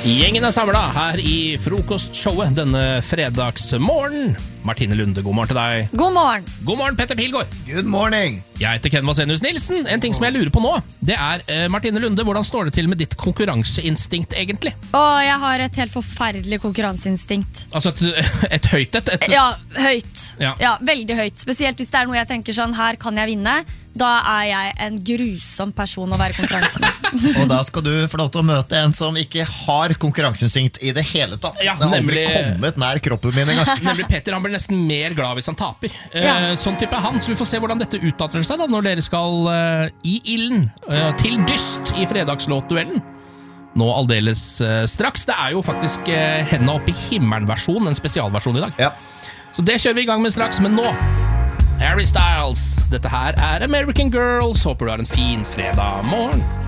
Gjengen samlet her i frokostshowet denne fredagsmorgen. Martine Lunde, god morgen til deg. God morgen. God morgen, Petter Pilgaard. Good morning. Jeg heter Ken Vasenius Nilsen. En ting som jeg lurer på nå, det Martine Lunde, hvordan står det til med ditt konkurranseinstinkt egentlig? Jeg har et helt forferdelig konkurranseinstinkt. Altså et høyt et? Ja, høyt. Ja. Veldig høyt. Spesielt hvis det noe jeg tenker sånn, her kan jeg vinne. Da jeg en grusom person å være konkurranse med. Og da skal du få lov til å møte en som ikke har konkurranseinstinkt i det hele tatt. Ja, det har aldri kommet nær kroppen min en gang. Nemlig Petter, han blir nesten mer glad hvis han taper. Sånn type han, så vi får se hvordan dette uttaler seg da, når dere skal i ilden til dyst i fredagslåtduellen. Nå aldeles straks. Det jo faktisk Henda opp i himmelen-versjon, en spesialversjon i dag. Ja. Så det kjører vi i gang med straks, men nå Harry Styles. Dette her American Girls. Håper du har en fin fredag morgen.